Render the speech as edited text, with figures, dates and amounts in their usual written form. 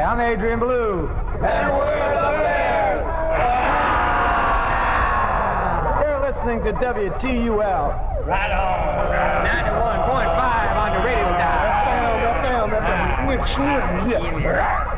I'm Adrian Belew. And we're the Bears. You're listening to WTUL. Right on. 91.5 on the radio dial. Which one?